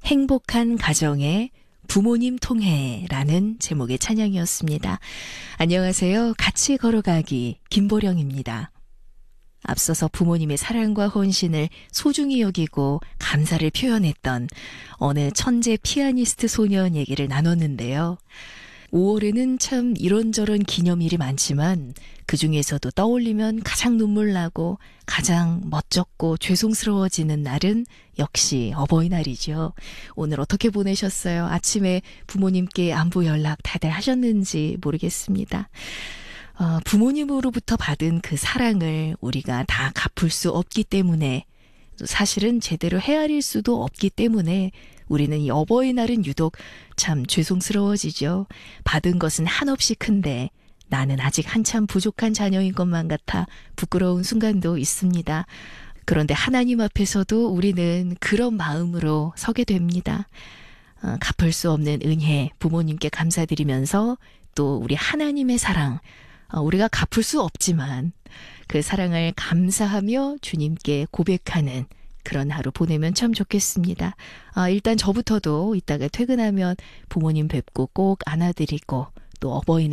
행복한 가정의 부모님 통해라는 제목의 찬양이었습니다. 안녕하세요. 같이 걸어가기 김보령입니다. 앞서서 부모님의 사랑과 헌신을 소중히 여기고 감사를 표현했던 어느 천재 피아니스트 소년 얘기를 나눴는데요. 5월에는 참 이런저런 기념일이 많지만 그중에서도 떠올리면 가장 눈물 나고 가장 멋졌고 죄송스러워지는 날은 역시 어버이날이죠. 오늘 어떻게 보내셨어요? 아침에 부모님께 안부 연락 다들 하셨는지 모르겠습니다. 부모님으로부터 받은 그 사랑을 우리가 다 갚을 수 없기 때문에, 사실은 제대로 헤아릴 수도 없기 때문에 우리는 이 어버이날은 유독 참 죄송스러워지죠. 받은 것은 한없이 큰데 나는 아직 한참 부족한 자녀인 것만 같아 부끄러운 순간도 있습니다. 그런데 하나님 앞에서도 우리는 그런 마음으로 서게 됩니다. 갚을 수 없는 은혜, 부모님께 감사드리면서 또 우리 하나님의 사랑, 우리가 갚을 수 없지만 그 사랑을 감사하며 주님께 고백하는 그런 하루 보내면 참 좋겠습니다. 일단 저부터도 이따가 퇴근하면 부모님 뵙고 꼭 안아드리고 또 어버이날